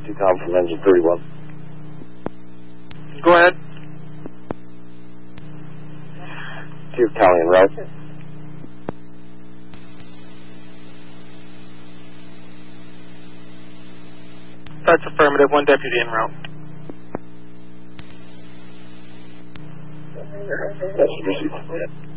2-com from engine 31. Go ahead. Chief County en route. That's affirmative. 1 deputy en route. Yes, received.